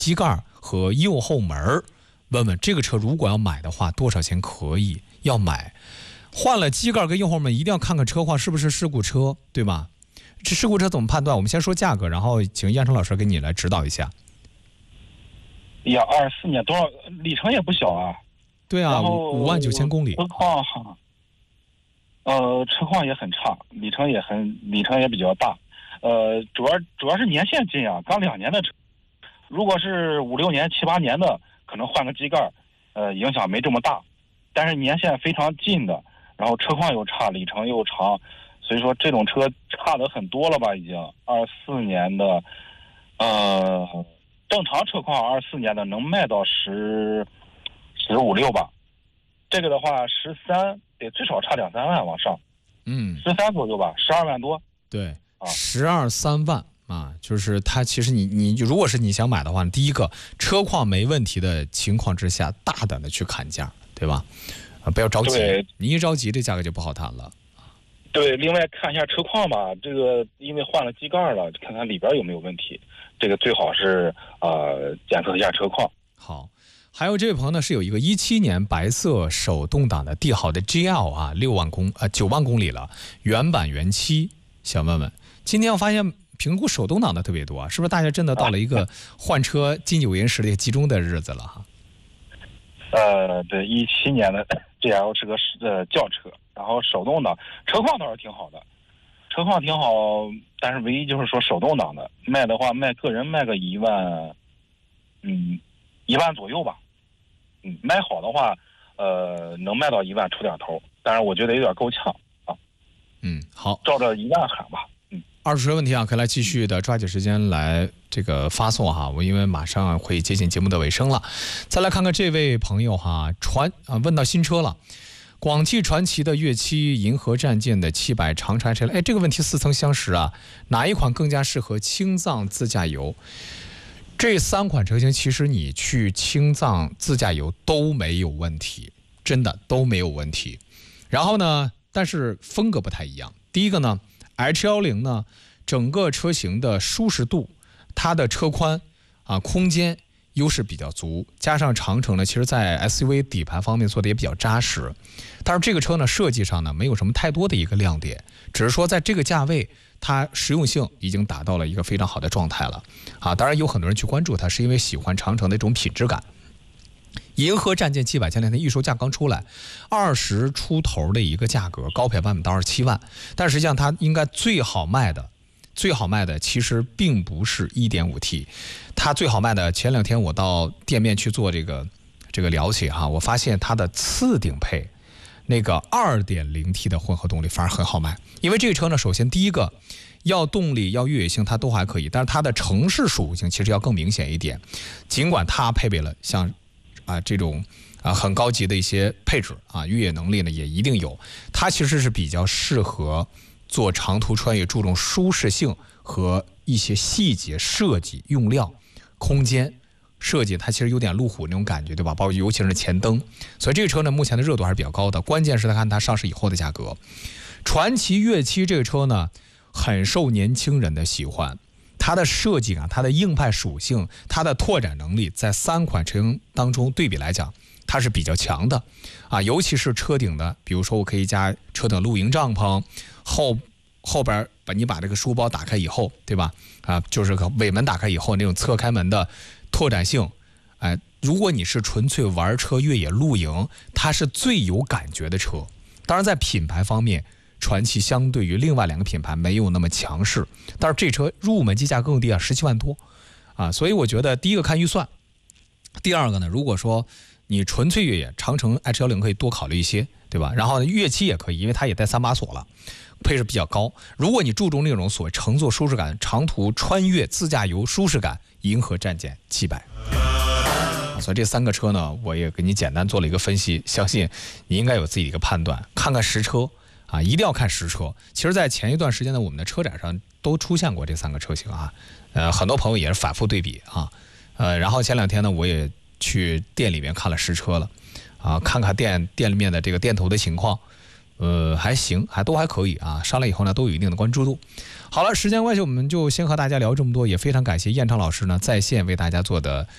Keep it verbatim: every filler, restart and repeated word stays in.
机盖和右后门，问问这个车如果要买的话，多少钱可以要买？换了机盖跟右后门，一定要看看车况是不是事故车，对吧？这事故车怎么判断？我们先说价格，然后请燕成老师给你来指导一下。 呀，二四年多少里程也不小啊？ 对啊，五万九千公里。 车况，呃，车况也很差，里程也很里程也比较大。呃，主要主要是年限近啊，刚两年的车，如果是五六年、七八年的，可能换个机盖，呃，影响没这么大。但是年限非常近的，然后车况又差，里程又长，所以说这种车差的很多了吧？已经二四年的，呃，正常车况二四年的能卖到十十五六吧，这个的话十三得至少差两三万往上， 嗯， 十三左右吧，十二万多。 对，十二三万啊，就是它其实你你如果是你想买的话，第一个车况没问题的情况之下，大胆的去砍价。对吧？啊，不要着急，你一着急，这价格就不好谈了。 对，另外看一下车况吧，这个因为换了机盖了，看看里边有没有问题。这个最好是呃检测一下车况。 好，还有这位朋友呢，是有一个一七年白色手动挡的帝豪的 G L 啊，六万公呃九万公里了，原版原漆。想问问，今天我发现评估手动挡的特别多啊，是不是大家真的到了一个换车金九银十的集中的日子了哈？ 呃，对，一七年的 G L 是个呃轿车，然后手动挡，车况倒是挺好的，车况挺好，但是唯一就是说手动挡的卖的话，卖个人卖个一万，嗯，一万左右吧，嗯，卖好的话，呃，能卖到一万出点头，但是我觉得有点够呛啊。 嗯，好， 照着一万喊吧。嗯， 二手车问题啊，可以来继续的抓紧时间来这个发送哈，我因为马上会接近节目的尾声了。再来看看这位朋友哈，传啊问到新车了，广汽传祺的粤七、银河战舰的七百、长城车，哎，这个问题似曾相识啊，哪一款更加适合青藏自驾游？这三款车型其实你去青藏自驾游都没有问题，真的都没有问题。然后呢，但是风格不太一样。第一个呢 H 一零 呢，整个车型的舒适度，它的车宽啊空间优势比较足，加上长城呢，其实在 S U V 底盘方面做的也比较扎实。但是这个车呢，设计上呢没有什么太多的一个亮点，只是说在这个价位，它实用性已经达到了一个非常好的状态了啊。当然有很多人去关注它，是因为喜欢长城的一种品质感。银河战舰七百前两天预售价刚出来，二十出头的一个价格，高配版本到二十七万，但实际上它应该最好卖的。最好卖的其实并不是 一点五 T， 它最好卖的前两天我到店面去做这个这个了解哈，我发现它的次顶配那个 二点零 T 的混合动力反而很好卖，因为这个车呢，首先第一个要动力要越野性它都还可以，但是它的城市属性其实要更明显一点，尽管它配备了像啊这种啊很高级的一些配置啊，越野能力呢也一定有，它其实是比较适合做长途穿越，注重舒适性和一些细节设计、用料、空间设计，它其实有点路虎那种感觉，对吧？包括尤其是前灯，所以这个车呢，目前的热度还是比较高的。关键是看它上市以后的价格。传祺粤七这个车呢，很受年轻人的喜欢，它的设计感、它的硬派属性、它的拓展能力，在三款车型当中对比来讲，它是比较强的啊，尤其是车顶的，比如说我可以加车顶露营帐篷。后后边把你把这个书包打开以后，对吧？啊，就是个尾门打开以后那种侧开门的拓展性，哎，如果你是纯粹玩车、越野、露营，它是最有感觉的车。当然，在品牌方面，传祺相对于另外两个品牌没有那么强势，但是这车入门级价更低啊，十七万多啊，所以我觉得第一个看预算，第二个呢，如果说你纯粹越野，长城 H 一零 可以多考虑一些，对吧？然后粤七也可以，因为它也带三把锁了。配置比较高，如果你注重那种所谓乘坐舒适感、长途穿越、自驾游舒适感，银河战舰七百。所以这三个车呢，我也给你简单做了一个分析，相信你应该有自己的一个判断。看看实车啊，一定要看实车。其实，在前一段时间呢，我们的车展上都出现过这三个车型啊，呃，很多朋友也是反复对比啊，呃，然后前两天呢，我也去店里面看了实车了，啊，看看店店里面的这个店头的情况。呃，还行，还都还可以啊。上来以后呢，都有一定的关注度。好了，时间关系，我们就先和大家聊这么多，也非常感谢燕昌老师呢在线为大家做的